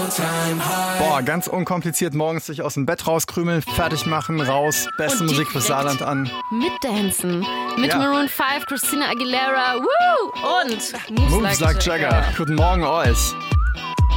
Boah, ganz unkompliziert morgens sich aus dem Bett rauskrümeln, fertig machen, raus, beste Und Musik fürs Saarland an. Mitdancen. Mit Ja. Maroon 5, Christina Aguilera, woo! Und Moves like Jagger. Guten Morgen euch.